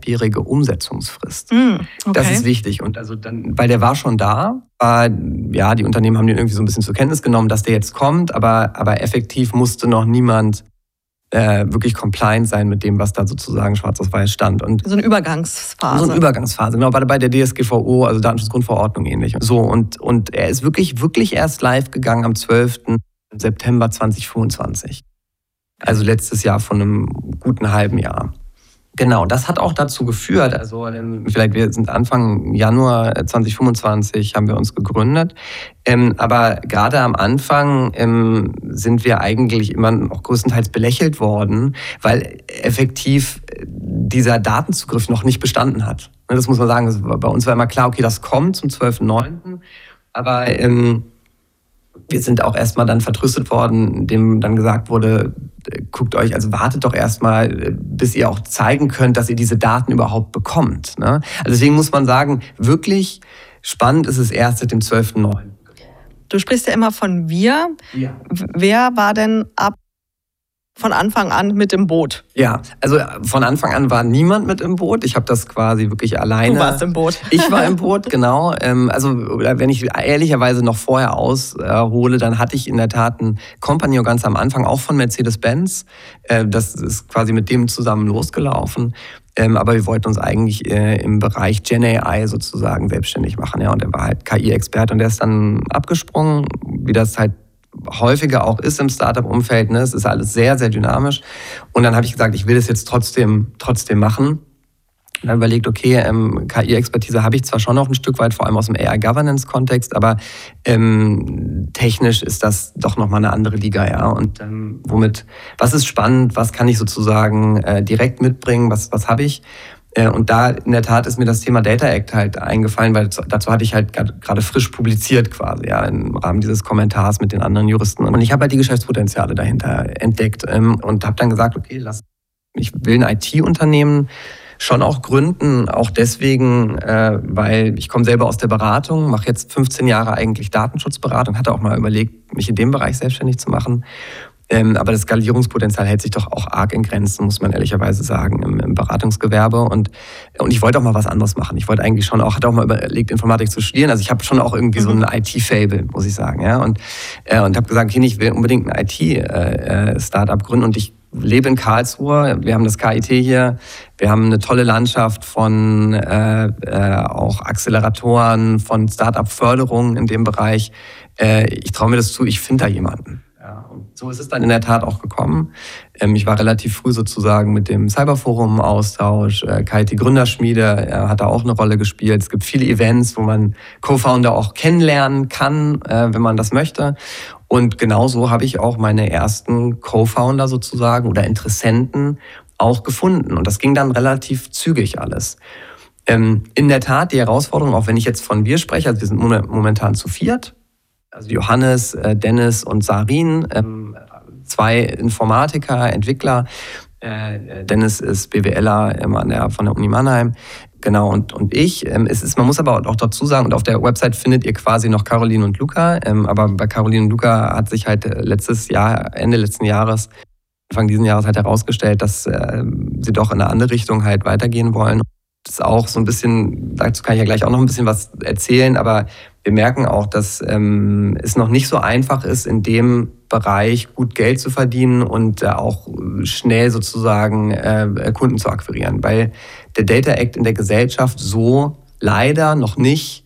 1,5-jährige Umsetzungsfrist. Okay. Das ist wichtig. Und also dann, weil der war schon da, ja, die Unternehmen haben den irgendwie so ein bisschen zur Kenntnis genommen, dass der jetzt kommt, aber effektiv musste noch niemand wirklich compliant sein mit dem, was da sozusagen schwarz auf weiß stand. Und so eine Übergangsphase. So eine Übergangsphase, genau, bei der DSGVO, also Datenschutzgrundverordnung ähnlich. So, und er ist wirklich erst live gegangen am 12. September 2025. Also letztes Jahr von einem guten halben Jahr. Genau, das hat auch dazu geführt, also vielleicht wir sind Anfang Januar 2025 haben wir uns gegründet, aber gerade am Anfang sind wir eigentlich immer noch größtenteils belächelt worden, weil effektiv dieser Datenzugriff noch nicht bestanden hat. Das muss man sagen, bei uns war immer klar, okay, das kommt zum 12.9., aber wir sind auch erstmal dann vertröstet worden, dem dann gesagt wurde, guckt euch, also wartet doch erstmal, bis ihr auch zeigen könnt, dass ihr diese Daten überhaupt bekommt. Ne? Also deswegen muss man sagen, wirklich spannend ist es erst seit dem 12.9. Du sprichst ja immer von wir. Ja. Wer war denn von Anfang an mit im Boot? Ja, also von Anfang an war niemand mit im Boot. Ich habe das quasi wirklich alleine. Du warst im Boot. Ich war im Boot, genau. Also wenn ich ehrlicherweise noch vorher aushole, dann hatte ich in der Tat ein Compagnon ganz am Anfang, auch von Mercedes-Benz. Das ist quasi mit dem zusammen losgelaufen. Aber wir wollten uns eigentlich im Bereich Gen AI sozusagen selbstständig machen. Ja, und er war halt KI-Experte und der ist dann abgesprungen, wie das halt häufiger auch ist im Startup-Umfeld. Ne? Es ist alles sehr, sehr dynamisch. Und dann habe ich gesagt, ich will das jetzt trotzdem machen. Und dann überlegt, okay, KI-Expertise habe ich zwar schon noch ein Stück weit, vor allem aus dem AI-Governance-Kontext, aber technisch ist das doch nochmal eine andere Liga. Ja? Und was ist spannend, was kann ich sozusagen direkt mitbringen, was habe ich? Und da in der Tat ist mir das Thema Data Act halt eingefallen, weil dazu hatte ich halt gerade frisch publiziert quasi, ja, im Rahmen dieses Kommentars mit den anderen Juristen. Und ich habe halt die Geschäftspotenziale dahinter entdeckt und habe dann gesagt, okay, ich will ein IT-Unternehmen schon auch gründen, auch deswegen, weil ich komme selber aus der Beratung, mache jetzt 15 Jahre eigentlich Datenschutzberatung, hatte auch mal überlegt, mich in dem Bereich selbstständig zu machen. Aber das Skalierungspotenzial hält sich doch auch arg in Grenzen, muss man ehrlicherweise sagen, im Beratungsgewerbe. Und ich wollte auch mal was anderes machen. Ich wollte eigentlich hatte auch mal überlegt, Informatik zu studieren. Also ich habe schon auch irgendwie so ein IT-Fable, muss ich sagen. Ja? Und habe gesagt, okay, ich will unbedingt ein IT-Startup gründen. Und ich lebe in Karlsruhe. Wir haben das KIT hier. Wir haben eine tolle Landschaft von auch Acceleratoren, von Startup-Förderungen in dem Bereich. Ich traue mir das zu, ich finde da jemanden. Ja, und so ist es dann in der Tat auch gekommen. Ich war relativ früh sozusagen mit dem Cyberforum im Austausch. KIT Gründerschmiede hat da auch eine Rolle gespielt. Es gibt viele Events, wo man Co-Founder auch kennenlernen kann, wenn man das möchte. Und genauso habe ich auch meine ersten Co-Founder sozusagen oder Interessenten auch gefunden. Und das ging dann relativ zügig alles. In der Tat die Herausforderung, auch wenn ich jetzt von wir spreche, also wir sind momentan zu viert, also Johannes, Dennis und Sarin, 2 Informatiker, Entwickler. Dennis ist BWLer von der Uni Mannheim. Genau, und ich. Man muss aber auch dazu sagen, und auf der Website findet ihr quasi noch Caroline und Luca. Aber bei Caroline und Luca hat sich halt Ende letzten Jahres, Anfang diesen Jahres halt herausgestellt, dass sie doch in eine andere Richtung halt weitergehen wollen. Das ist auch so ein bisschen, dazu kann ich ja gleich auch noch ein bisschen was erzählen, aber wir merken auch, dass es noch nicht so einfach ist, in dem Bereich gut Geld zu verdienen und auch schnell sozusagen Kunden zu akquirieren, weil der Data Act in der Gesellschaft so leider noch nicht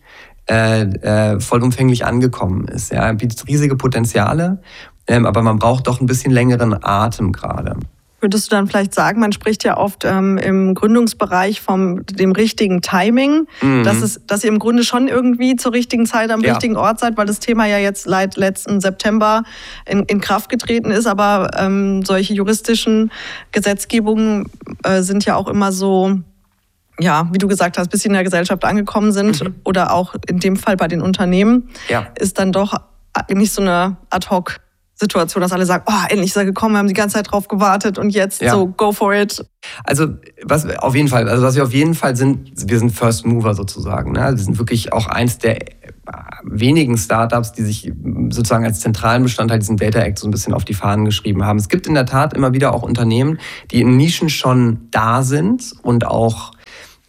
vollumfänglich angekommen ist. Ja, er bietet riesige Potenziale, aber man braucht doch ein bisschen längeren Atem gerade. Würdest du dann vielleicht sagen, man spricht ja oft im Gründungsbereich von dem richtigen Timing, dass ihr im Grunde schon irgendwie zur richtigen Zeit am richtigen Ort seid, weil das Thema ja jetzt seit letzten September in Kraft getreten ist, aber solche juristischen Gesetzgebungen sind ja auch immer so, ja, wie du gesagt hast, bis sie in der Gesellschaft angekommen sind oder auch in dem Fall bei den Unternehmen, ist dann doch nicht so eine Ad-Hoc-Situation, dass alle sagen, oh, endlich ist er gekommen, wir haben die ganze Zeit drauf gewartet und jetzt so, go for it. Also was wir auf jeden Fall sind, wir sind First Mover sozusagen. Ne? Wir sind wirklich auch eins der wenigen Startups, die sich sozusagen als zentralen Bestandteil diesen Data Act so ein bisschen auf die Fahnen geschrieben haben. Es gibt in der Tat immer wieder auch Unternehmen, die in Nischen schon da sind und auch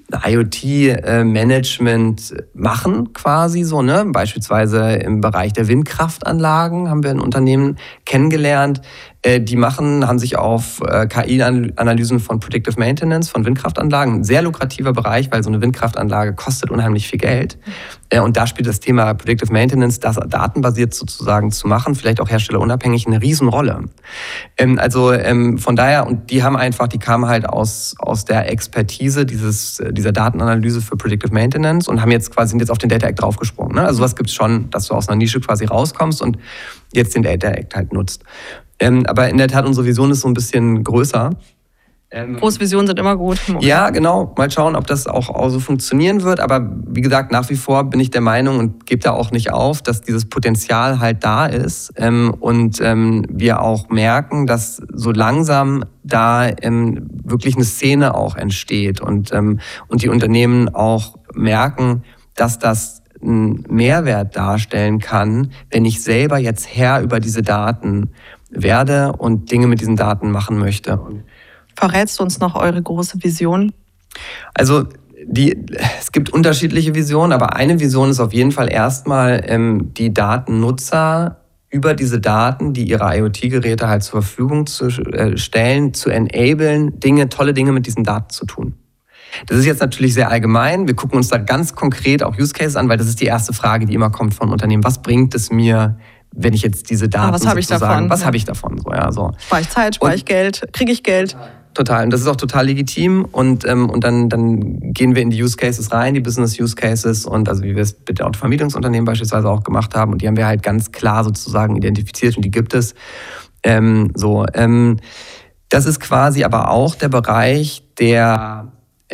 IoT-Management machen quasi so, ne? Beispielsweise im Bereich der Windkraftanlagen haben wir ein Unternehmen kennengelernt. Die haben sich auf KI-Analysen von Predictive Maintenance von Windkraftanlagen, ein sehr lukrativer Bereich, weil so eine Windkraftanlage kostet unheimlich viel Geld. Und da spielt das Thema Predictive Maintenance, das datenbasiert sozusagen zu machen, vielleicht auch herstellerunabhängig, eine Riesenrolle. Von daher, und die kamen halt aus der Expertise dieser Datenanalyse für Predictive Maintenance und sind jetzt auf den Data Act draufgesprungen. Ne? Also was gibt's schon, dass du aus einer Nische quasi rauskommst und jetzt den Data Act halt nutzt. Aber in der Tat, unsere Vision ist so ein bisschen größer. Große Visionen sind immer gut. Ja, genau. Mal schauen, ob das auch so funktionieren wird. Aber wie gesagt, nach wie vor bin ich der Meinung und gebe da auch nicht auf, dass dieses Potenzial halt da ist. Und wir auch merken, dass so langsam da wirklich eine Szene auch entsteht. Und die Unternehmen auch merken, dass das einen Mehrwert darstellen kann, wenn ich selber jetzt Herr über diese Daten werde und Dinge mit diesen Daten machen möchte. Verrätst du uns noch eure große Vision? Also es gibt unterschiedliche Visionen, aber eine Vision ist auf jeden Fall erstmal, die Datennutzer über diese Daten, die ihre IoT-Geräte halt zur Verfügung zu stellen, zu enablen, tolle Dinge mit diesen Daten zu tun. Das ist jetzt natürlich sehr allgemein. Wir gucken uns da ganz konkret auch Use Cases an, weil das ist die erste Frage, die immer kommt von Unternehmen. Was bringt es mir, wenn ich jetzt diese Daten was habe ich davon? Was habe ich davon? So. Spare ich Zeit, spare ich Geld, kriege ich Geld? Total. Und das ist auch total legitim. Und dann gehen wir in die Use Cases rein, die Business Use Cases. Und also wie wir es mit den Autovermietungsunternehmen beispielsweise auch gemacht haben. Und die haben wir halt ganz klar sozusagen identifiziert und die gibt es. Das ist quasi aber auch der Bereich der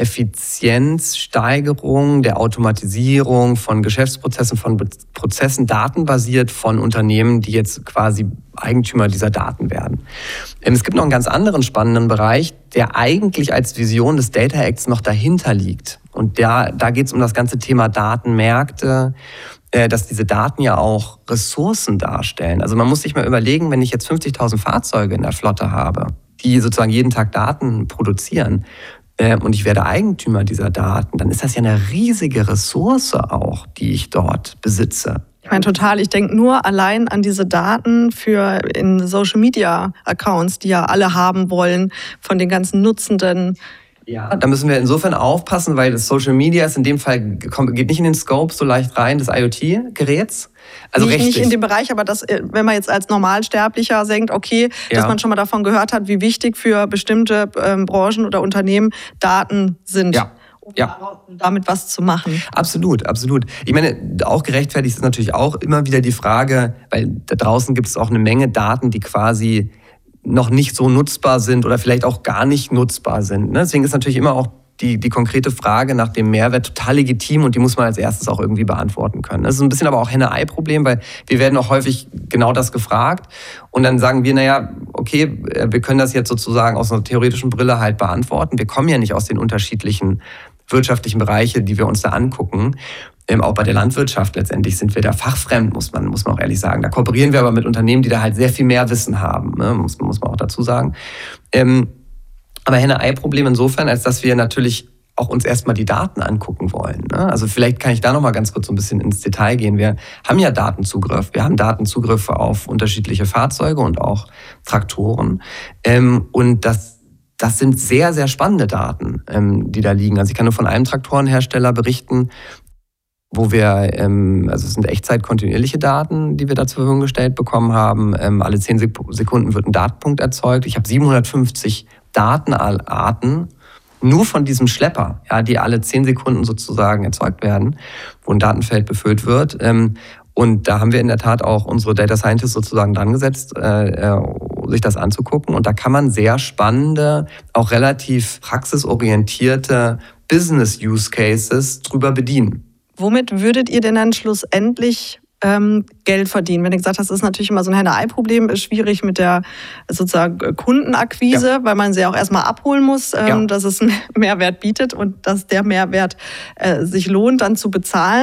Effizienzsteigerung, der Automatisierung von Geschäftsprozessen, von Prozessen, datenbasiert von Unternehmen, die jetzt quasi Eigentümer dieser Daten werden. Es gibt noch einen ganz anderen spannenden Bereich, der eigentlich als Vision des Data Acts noch dahinter liegt. Und da geht es um das ganze Thema Datenmärkte, dass diese Daten ja auch Ressourcen darstellen. Also man muss sich mal überlegen, wenn ich jetzt 50.000 Fahrzeuge in der Flotte habe, die sozusagen jeden Tag Daten produzieren, und ich werde Eigentümer dieser Daten, dann ist das ja eine riesige Ressource auch, die ich dort besitze. Ich meine total, ich denke nur allein an diese Daten in Social-Media-Accounts, die ja alle haben wollen von den ganzen Nutzenden. Ja, da müssen wir insofern aufpassen, weil das Social Media ist in dem Fall, geht nicht in den Scope so leicht rein des IoT-Geräts. Also nicht in dem Bereich, aber wenn man jetzt als Normalsterblicher denkt, okay, dass man schon mal davon gehört hat, wie wichtig für bestimmte Branchen oder Unternehmen Daten sind. Um damit was zu machen. Absolut, absolut. Ich meine, auch gerechtfertigt ist natürlich auch immer wieder die Frage, weil da draußen gibt es auch eine Menge Daten, die quasi noch nicht so nutzbar sind oder vielleicht auch gar nicht nutzbar sind. Deswegen ist natürlich immer auch die konkrete Frage nach dem Mehrwert total legitim und die muss man als erstes auch irgendwie beantworten können. Das ist ein bisschen aber auch Henne-Ei-Problem, weil wir werden auch häufig genau das gefragt und dann sagen wir, naja, okay, wir können das jetzt sozusagen aus einer theoretischen Brille halt beantworten. Wir kommen ja nicht aus den unterschiedlichen wirtschaftlichen Bereichen, die wir uns da angucken. Auch bei der Landwirtschaft letztendlich sind wir da fachfremd, muss man auch ehrlich sagen. Da kooperieren wir aber mit Unternehmen, die da halt sehr viel mehr Wissen haben, ne? muss man auch dazu sagen. Aber Henne-Ei-Problem insofern, als dass wir natürlich auch uns erstmal die Daten angucken wollen. Ne? Also vielleicht kann ich da noch mal ganz kurz so ein bisschen ins Detail gehen. Wir haben ja Datenzugriff. Wir haben Datenzugriffe auf unterschiedliche Fahrzeuge und auch Traktoren. Und das sind sehr, sehr spannende Daten, die da liegen. Also ich kann nur von einem Traktorenhersteller berichten, wo wir, also es sind Echtzeit-kontinuierliche Daten, die wir da zur Verfügung gestellt bekommen haben. Alle 10 Sekunden wird ein Datenpunkt erzeugt. Ich habe 750 Datenarten nur von diesem Schlepper, die alle 10 Sekunden sozusagen erzeugt werden, wo ein Datenfeld befüllt wird. Und da haben wir in der Tat auch unsere Data Scientists sozusagen dran gesetzt, sich das anzugucken. Und da kann man sehr spannende, auch relativ praxisorientierte Business-Use-Cases drüber bedienen. Womit würdet ihr denn dann schlussendlich Geld verdienen? Wenn du gesagt hast, das ist natürlich immer so ein Henne-Ei-Problem, ist schwierig mit der sozusagen Kundenakquise, weil man sie auch erstmal abholen muss, dass es einen Mehrwert bietet und dass der Mehrwert sich lohnt, dann zu bezahlen.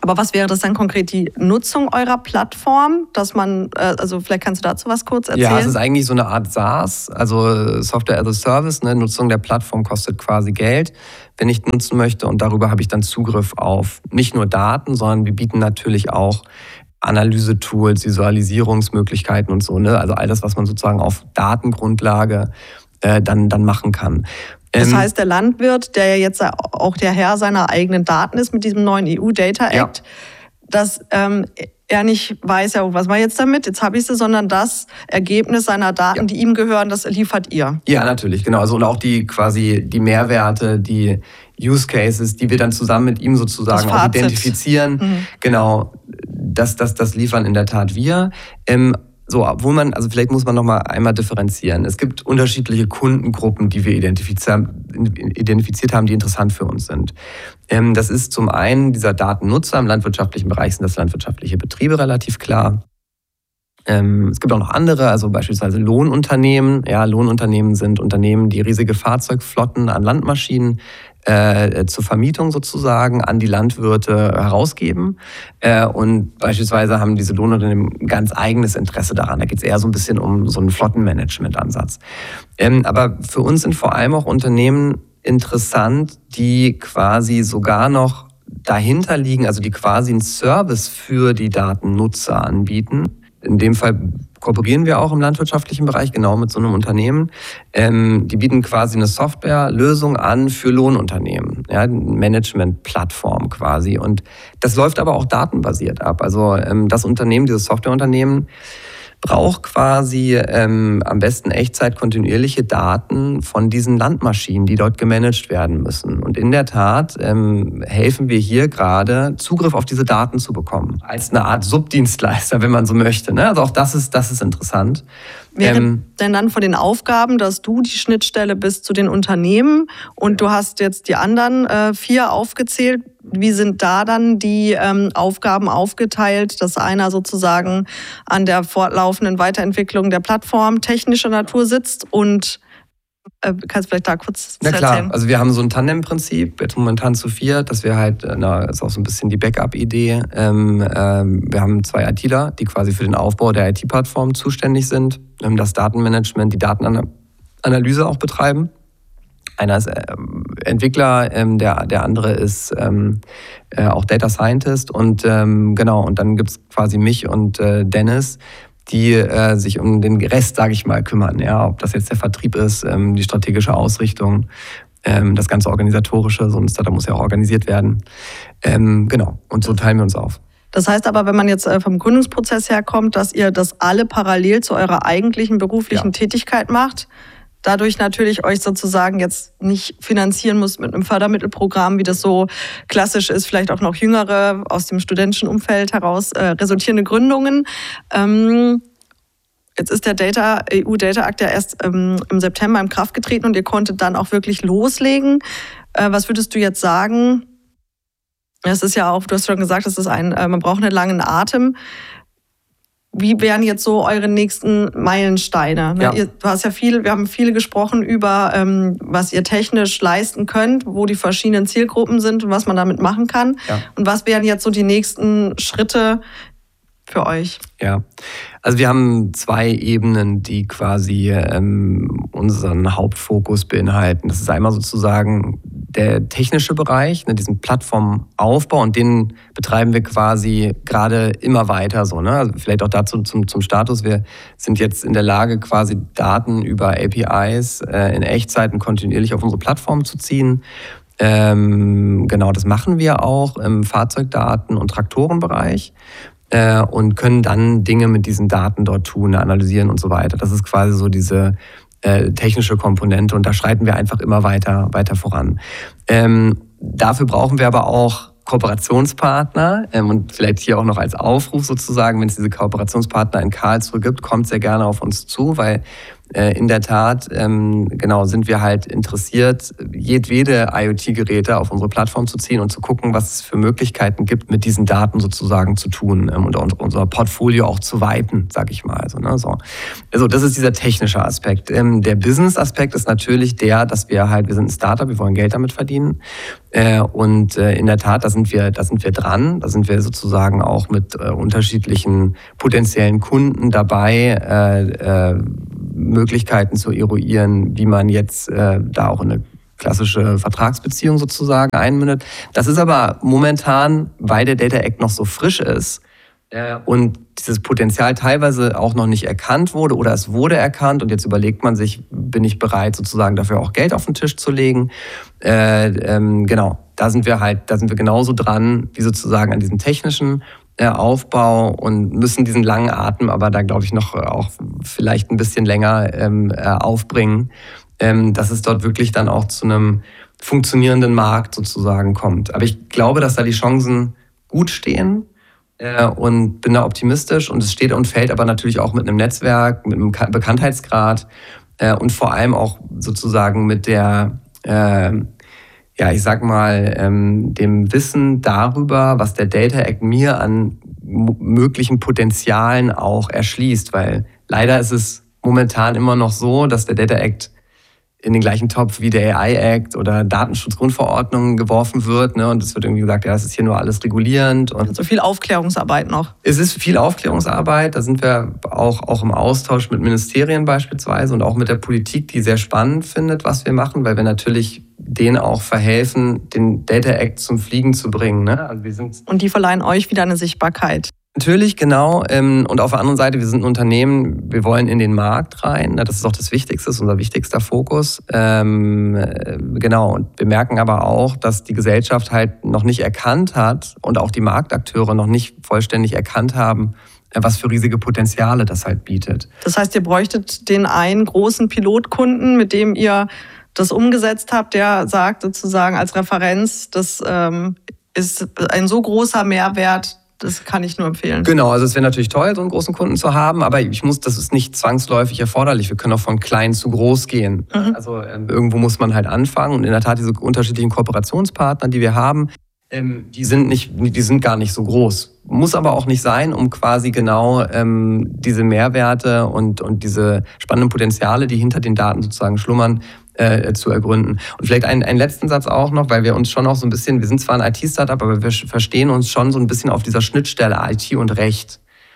Aber was wäre das dann konkret, die Nutzung eurer Plattform, dass man, also vielleicht kannst du dazu was kurz erzählen? Ja, es ist eigentlich so eine Art SaaS, also Software as a Service. Ne? Nutzung der Plattform kostet quasi Geld, wenn ich nutzen möchte. Und darüber habe ich dann Zugriff auf nicht nur Daten, sondern wir bieten natürlich auch Analyse-Tools, Visualisierungsmöglichkeiten und so. Ne? Also all das, was man sozusagen auf Datengrundlage dann machen kann. Das heißt, der Landwirt, der ja jetzt auch der Herr seiner eigenen Daten ist mit diesem neuen EU-Data Act, dass er nicht weiß, ja, was war jetzt damit, jetzt habe ich sie, sondern das Ergebnis seiner Daten, die ihm gehören, das liefert ihr. Ja, natürlich, genau. Also und auch die Mehrwerte, die Use Cases, die wir dann zusammen mit ihm sozusagen auch identifizieren. Genau, das liefern in der Tat wir. So, obwohl also vielleicht muss man noch mal einmal differenzieren. Es gibt unterschiedliche Kundengruppen, die wir identifiziert haben, die interessant für uns sind. Das ist zum einen dieser Datennutzer. Im landwirtschaftlichen Bereich sind das landwirtschaftliche Betriebe relativ klar. Es gibt auch noch andere, also beispielsweise Lohnunternehmen. Ja, Lohnunternehmen sind Unternehmen, die riesige Fahrzeugflotten an Landmaschinen zur Vermietung sozusagen an die Landwirte herausgeben. Und beispielsweise haben diese Lohnunternehmen ein ganz eigenes Interesse daran. Da geht es eher so ein bisschen um so einen Flottenmanagement-Ansatz. Aber für uns sind vor allem auch Unternehmen interessant, die quasi sogar noch dahinter liegen, also die quasi einen Service für die Datennutzer anbieten. In dem Fall kooperieren wir auch im landwirtschaftlichen Bereich genau mit so einem Unternehmen. Die bieten quasi eine Softwarelösung an für Lohnunternehmen, ja, eine Management-Plattform quasi. Und das läuft aber auch datenbasiert ab. Also das Unternehmen, dieses Softwareunternehmen, braucht quasi am besten Echtzeit kontinuierliche Daten von diesen Landmaschinen, die dort gemanagt werden müssen. Und in der Tat helfen wir hier gerade, Zugriff auf diese Daten zu bekommen. Als eine Art Subdienstleister, wenn man so möchte. Ne? Also auch das ist interessant. Wäre denn dann von den Aufgaben, dass du die Schnittstelle bist zu den Unternehmen und du hast jetzt die anderen 4 aufgezählt, wie sind da dann die Aufgaben aufgeteilt, dass einer sozusagen an der fortlaufenden Weiterentwicklung der Plattform technischer Natur sitzt und kannst du vielleicht da kurz erzählen? Na klar, also wir haben so ein Tandem-Prinzip, jetzt momentan zu 4, dass wir halt, ist auch so ein bisschen die Backup-Idee, wir haben 2 ITler, die quasi für den Aufbau der IT-Plattform zuständig sind, das Datenmanagement, die Datenanalyse auch betreiben. Einer ist Entwickler, der andere ist auch Data Scientist und genau, und dann gibt es quasi mich und Dennis, die sich um den Rest, sage ich mal, kümmern. Ja, ob das jetzt der Vertrieb ist, die strategische Ausrichtung, das ganze Organisatorische, so ein Startup muss ja auch organisiert werden. Genau, und so teilen wir uns auf. Das heißt aber, wenn man jetzt vom Gründungsprozess her kommt, dass ihr das alle parallel zu eurer eigentlichen beruflichen Tätigkeit macht, dadurch natürlich euch sozusagen jetzt nicht finanzieren muss mit einem Fördermittelprogramm, wie das so klassisch ist, vielleicht auch noch jüngere, aus dem studentischen Umfeld heraus resultierende Gründungen. Jetzt ist der EU-Data Act ja erst im September in Kraft getreten und ihr konntet dann auch wirklich loslegen. Was würdest du jetzt sagen? Es ist ja auch, du hast schon gesagt, es ist man braucht einen langen Atem. Wie wären jetzt so eure nächsten Meilensteine? Ja. Wir haben viel gesprochen über, was ihr technisch leisten könnt, wo die verschiedenen Zielgruppen sind und was man damit machen kann. Ja. Und was wären jetzt so die nächsten Schritte für euch? Ja, also wir haben 2 Ebenen, die quasi unseren Hauptfokus beinhalten. Das ist einmal sozusagen der technische Bereich, diesen Plattformaufbau, und den betreiben wir quasi gerade immer weiter so. Ne? Also vielleicht auch dazu zum Status. Wir sind jetzt in der Lage, quasi Daten über APIs in Echtzeit und kontinuierlich auf unsere Plattform zu ziehen. Genau, das machen wir auch im Fahrzeugdaten- und Traktorenbereich. Und können dann Dinge mit diesen Daten dort tun, analysieren und so weiter. Das ist quasi so diese technische Komponente und da schreiten wir einfach immer weiter voran. Dafür brauchen wir aber auch Kooperationspartner und vielleicht hier auch noch als Aufruf sozusagen, wenn es diese Kooperationspartner in Karlsruhe gibt, kommt sehr gerne auf uns zu, weil In der Tat, genau, sind wir halt interessiert, jedwede IoT-Geräte auf unsere Plattform zu ziehen und zu gucken, was es für Möglichkeiten gibt, mit diesen Daten sozusagen zu tun und unser Portfolio auch zu weiten, sag ich mal. Also das ist dieser technische Aspekt. Der Business-Aspekt ist natürlich der, dass wir sind ein Startup, wir wollen Geld damit verdienen. Und in der Tat, da sind wir dran. Da sind wir sozusagen auch mit unterschiedlichen potenziellen Kunden dabei, Möglichkeiten zu eruieren, wie man jetzt da auch in eine klassische Vertragsbeziehung sozusagen einmündet. Das ist aber momentan, weil der Data Act noch so frisch ist und dieses Potenzial teilweise auch noch nicht erkannt wurde oder es wurde erkannt und jetzt überlegt man sich, bin ich bereit sozusagen dafür auch Geld auf den Tisch zu legen. Genau, da sind wir genauso dran wie sozusagen an diesem technischen Aufbau und müssen diesen langen Atem aber da glaube ich noch auch vielleicht ein bisschen länger aufbringen, dass es dort wirklich dann auch zu einem funktionierenden Markt sozusagen kommt. Aber ich glaube, dass da die Chancen gut stehen und bin da optimistisch und es steht und fällt aber natürlich auch mit einem Netzwerk, mit einem Bekanntheitsgrad und vor allem auch sozusagen mit der ich sag mal, dem Wissen darüber, was der Data Act mir an möglichen Potenzialen auch erschließt. Weil leider ist es momentan immer noch so, dass der Data Act in den gleichen Topf wie der AI Act oder Datenschutzgrundverordnung geworfen wird. Ne? Und es wird irgendwie gesagt, ja, das ist hier nur alles regulierend. Und so viel Aufklärungsarbeit noch. Es ist viel Aufklärungsarbeit. Da sind wir auch im Austausch mit Ministerien beispielsweise und auch mit der Politik, die sehr spannend findet, was wir machen, weil wir natürlich denen auch verhelfen, den Data Act zum Fliegen zu bringen. Ne? Also und die verleihen euch wieder eine Sichtbarkeit. Natürlich, genau. Und auf der anderen Seite, wir sind ein Unternehmen, wir wollen in den Markt rein. Das ist auch das Wichtigste, das ist unser wichtigster Fokus. Genau. Und wir merken aber auch, dass die Gesellschaft halt noch nicht erkannt hat und auch die Marktakteure noch nicht vollständig erkannt haben, was für riesige Potenziale das halt bietet. Das heißt, ihr bräuchtet den einen großen Pilotkunden, mit dem ihr das umgesetzt habt, der sagt sozusagen als Referenz, das ist ein so großer Mehrwert, das kann ich nur empfehlen. Genau, also es wäre natürlich toll, so einen großen Kunden zu haben, aber das ist nicht zwangsläufig erforderlich. Wir können auch von klein zu groß gehen. Mhm. Also irgendwo muss man halt anfangen und in der Tat diese unterschiedlichen Kooperationspartner, die wir haben, die sind gar nicht so groß. Muss aber auch nicht sein, um quasi genau diese Mehrwerte und diese spannenden Potenziale, die hinter den Daten sozusagen schlummern, zu ergründen. Und vielleicht einen letzten Satz auch noch, weil wir uns schon auch so ein bisschen, wir sind zwar ein IT-Startup, aber wir verstehen uns schon so ein bisschen auf dieser Schnittstelle IT und Recht.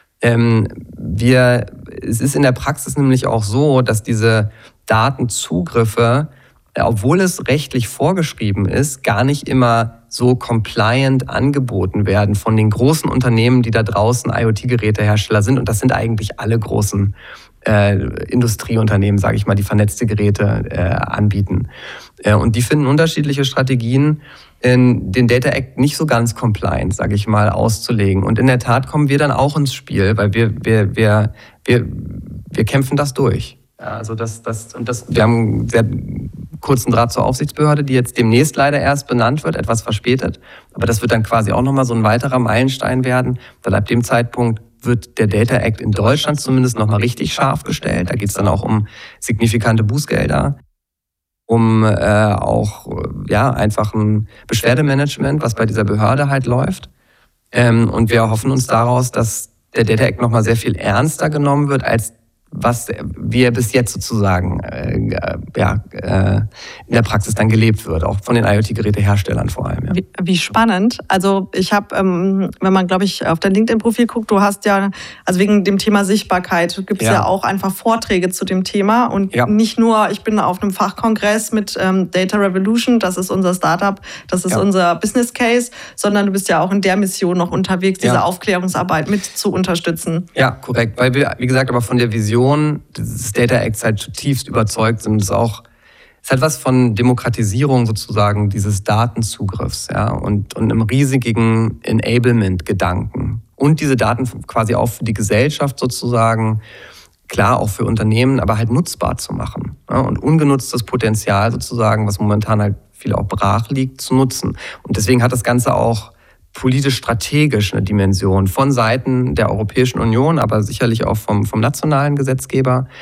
Es ist in der Praxis nämlich auch so, dass diese Datenzugriffe, obwohl es rechtlich vorgeschrieben ist, gar nicht immer so compliant angeboten werden von den großen Unternehmen, die da draußen IoT-Gerätehersteller sind. Und das sind eigentlich alle großen Industrieunternehmen, sage ich mal, die vernetzte Geräte anbieten. Und die finden unterschiedliche Strategien, den Data Act nicht so ganz compliant, sage ich mal, auszulegen. Und in der Tat kommen wir dann auch ins Spiel, weil wir kämpfen das durch. Also wir haben einen sehr kurzen Draht zur Aufsichtsbehörde, die jetzt demnächst leider erst benannt wird, etwas verspätet. Aber das wird dann quasi auch nochmal so ein weiterer Meilenstein werden, weil ab dem Zeitpunkt wird der Data Act in Deutschland zumindest nochmal richtig scharf gestellt. Da geht es dann auch um signifikante Bußgelder, um auch einfach ein Beschwerdemanagement, was bei dieser Behörde halt läuft. Und wir erhoffen uns daraus, dass der Data Act nochmal sehr viel ernster genommen wird, als wie er bis jetzt sozusagen in der Praxis dann gelebt wird, auch von den IoT-Geräteherstellern vor allem. Ja. Wie spannend. Also ich habe, wenn man, glaube ich, auf dein LinkedIn-Profil guckt, du hast ja, also wegen dem Thema Sichtbarkeit, gibt es ja auch einfach Vorträge zu dem Thema und nicht nur, ich bin auf einem Fachkongress mit Data Revolution, das ist unser Startup, das ist unser Business Case, sondern du bist ja auch in der Mission noch unterwegs, diese Aufklärungsarbeit mit zu unterstützen. Ja, korrekt, weil wir, wie gesagt, aber von der Vision des Data Acts halt zutiefst überzeugt sind. Es hat was von Demokratisierung sozusagen dieses Datenzugriffs, und einem riesigen Enablement-Gedanken. Und diese Daten quasi auch für die Gesellschaft sozusagen, klar auch für Unternehmen, aber halt nutzbar zu machen. Und ungenutztes Potenzial sozusagen, was momentan halt viel auch brach liegt, zu nutzen. Und deswegen hat das Ganze auch politisch-strategisch eine Dimension von Seiten der Europäischen Union, aber sicherlich auch vom nationalen Gesetzgeber.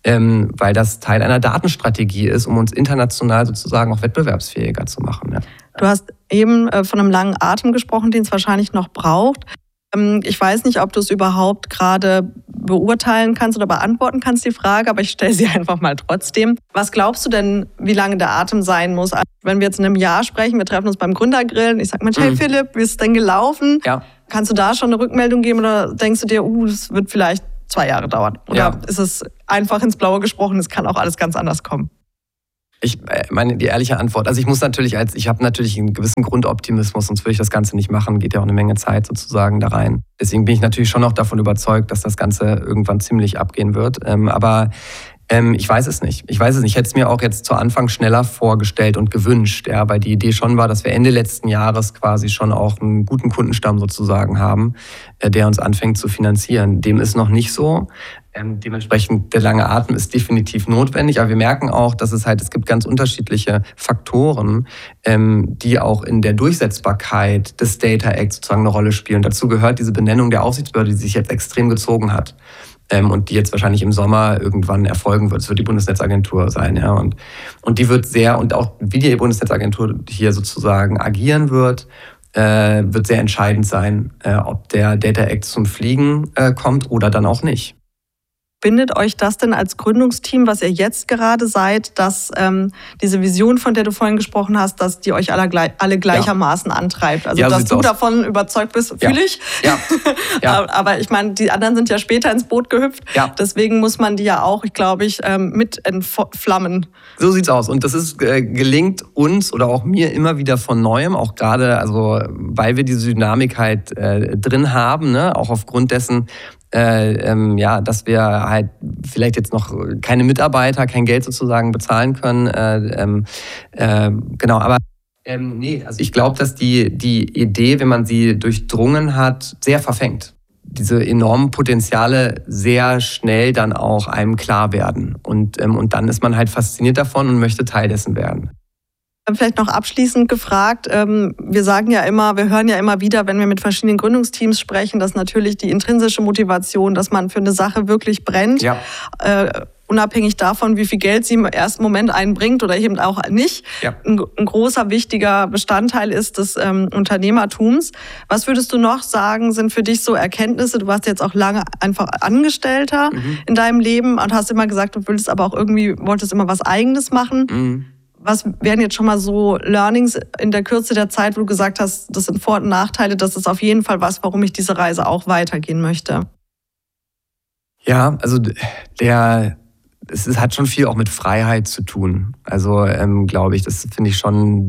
weil das Teil einer Datenstrategie ist, um uns international sozusagen auch wettbewerbsfähiger zu machen. Ja. Du hast eben von einem langen Atem gesprochen, den es wahrscheinlich noch braucht. Ich weiß nicht, ob du es überhaupt gerade beurteilen kannst oder beantworten kannst, die Frage, aber ich stelle sie einfach mal trotzdem. Was glaubst du denn, wie lange der Atem sein muss? Also, wenn wir jetzt in einem Jahr sprechen, wir treffen uns beim Gründergrillen, ich sage mal, hey Philipp, wie ist es denn gelaufen? Ja. Kannst du da schon eine Rückmeldung geben oder denkst du dir, das wird vielleicht 2 Jahre dauern? Oder ist es einfach ins Blaue gesprochen, es kann auch alles ganz anders kommen? Ich meine, die ehrliche Antwort, also ich habe natürlich einen gewissen Grundoptimismus, sonst würde ich das Ganze nicht machen, geht ja auch eine Menge Zeit sozusagen da rein. Deswegen bin ich natürlich schon noch davon überzeugt, dass das Ganze irgendwann ziemlich abgehen wird. Aber ich weiß es nicht. Ich hätte es mir auch jetzt zu Anfang schneller vorgestellt und gewünscht, ja, weil die Idee schon war, dass wir Ende letzten Jahres quasi schon auch einen guten Kundenstamm sozusagen haben, der uns anfängt zu finanzieren. Dem ist noch nicht so. Dementsprechend der lange Atem ist definitiv notwendig, aber wir merken auch, dass es gibt ganz unterschiedliche Faktoren, die auch in der Durchsetzbarkeit des Data Act sozusagen eine Rolle spielen. Dazu gehört diese Benennung der Aufsichtsbehörde, die sich jetzt extrem gezogen hat. Und die jetzt wahrscheinlich im Sommer irgendwann erfolgen wird. Es wird die Bundesnetzagentur sein, ja. Und die wird und auch wie die Bundesnetzagentur hier sozusagen agieren wird sehr entscheidend sein, ob der Data Act zum Fliegen kommt oder dann auch nicht. Bindet euch das denn als Gründungsteam, was ihr jetzt gerade seid, dass diese Vision, von der du vorhin gesprochen hast, dass die euch alle gleichermaßen antreibt? Also, dass du davon überzeugt bist, fühle ich. Ja. Aber ich meine, die anderen sind ja später ins Boot gehüpft. Ja. Deswegen muss man die ja auch, mit entflammen. So sieht's aus. Und das ist gelingt uns oder auch mir immer wieder von Neuem, auch gerade, also weil wir diese Dynamik halt drin haben, ne? Auch aufgrund dessen, dass wir halt vielleicht jetzt noch keine Mitarbeiter, kein Geld sozusagen bezahlen können. Genau, aber also ich glaube, dass die Idee, wenn man sie durchdrungen hat, sehr verfängt. Diese enormen Potenziale sehr schnell dann auch einem klar werden. Und dann ist man halt fasziniert davon und möchte Teil dessen werden. Vielleicht noch abschließend gefragt, wir hören ja immer wieder, wenn wir mit verschiedenen Gründungsteams sprechen, dass natürlich die intrinsische Motivation, dass man für eine Sache wirklich brennt, unabhängig davon, wie viel Geld sie im ersten Moment einbringt oder eben auch nicht, ein großer, wichtiger Bestandteil ist des Unternehmertums. Was würdest du noch sagen, sind für dich so Erkenntnisse? Du warst jetzt auch lange einfach Angestellter in deinem Leben und hast immer gesagt, du wolltest immer was Eigenes machen. Was wären jetzt schon mal so Learnings in der Kürze der Zeit, wo du gesagt hast, das sind Vor- und Nachteile, das ist auf jeden Fall was, warum ich diese Reise auch weitergehen möchte? Ja, also es hat schon viel auch mit Freiheit zu tun. Also glaube ich, das finde ich schon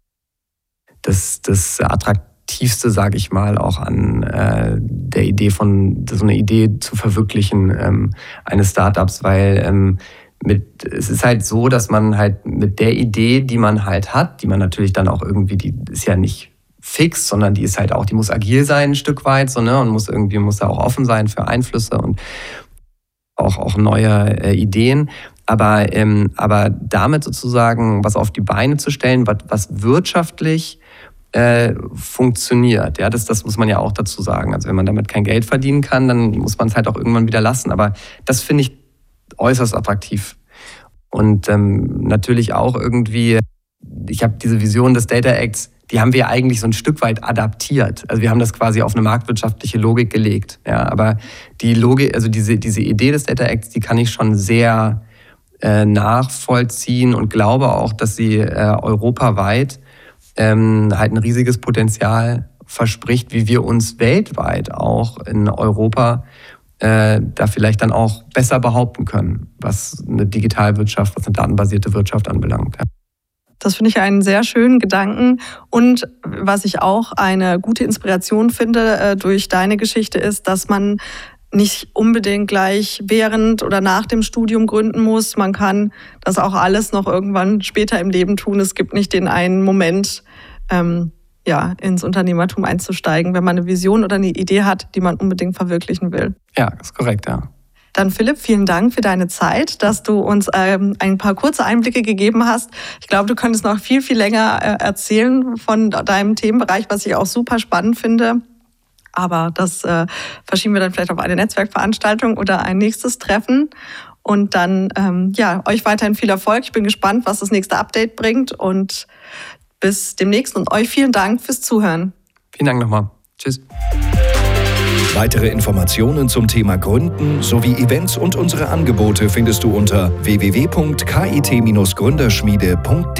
das Attraktivste, sage ich mal, auch an der Idee so eine Idee zu verwirklichen eines Startups, weil es ist halt so, dass man halt mit der Idee, die man halt hat, die man natürlich dann auch irgendwie, die ist ja nicht fix, sondern die ist halt auch, die muss agil sein ein Stück weit, so, ne, und muss da auch offen sein für Einflüsse und auch neue Ideen. Aber damit sozusagen was auf die Beine zu stellen, was wirtschaftlich funktioniert. Ja, das muss man ja auch dazu sagen. Also wenn man damit kein Geld verdienen kann, dann muss man es halt auch irgendwann wieder lassen. Aber das finde ich äußerst attraktiv. Und natürlich auch irgendwie, ich habe diese Vision des Data Acts, die haben wir eigentlich so ein Stück weit adaptiert. Also wir haben das quasi auf eine marktwirtschaftliche Logik gelegt. Ja, aber die Logik, also diese Idee des Data Acts, die kann ich schon sehr nachvollziehen und glaube auch, dass sie europaweit halt ein riesiges Potenzial verspricht, wie wir uns weltweit auch in Europa da vielleicht dann auch besser behaupten können, was eine Digitalwirtschaft, was eine datenbasierte Wirtschaft anbelangt. Ja. Das finde ich einen sehr schönen Gedanken. Und was ich auch eine gute Inspiration finde durch deine Geschichte ist, dass man nicht unbedingt gleich während oder nach dem Studium gründen muss. Man kann das auch alles noch irgendwann später im Leben tun. Es gibt nicht den einen Moment, ins Unternehmertum einzusteigen, wenn man eine Vision oder eine Idee hat, die man unbedingt verwirklichen will. Ja, das ist korrekt, ja. Dann Philipp, vielen Dank für deine Zeit, dass du uns ein paar kurze Einblicke gegeben hast. Ich glaube, du könntest noch viel, viel länger erzählen von deinem Themenbereich, was ich auch super spannend finde. Aber das verschieben wir dann vielleicht auf eine Netzwerkveranstaltung oder ein nächstes Treffen. Und dann, euch weiterhin viel Erfolg. Ich bin gespannt, was das nächste Update bringt. Und bis demnächst. Und euch vielen Dank fürs Zuhören. Vielen Dank nochmal. Tschüss. Weitere Informationen zum Thema Gründen sowie Events und unsere Angebote findest du unter www.kit-gründerschmiede.de.